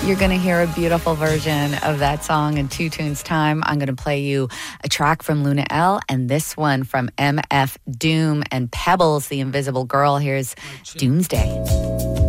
You're going to hear a beautiful version of that song in 2 tunes time. I'm going to play you a track from Luna L and this one from MF Doom and Pebbles, The Invisible Girl. Here's Doomsday.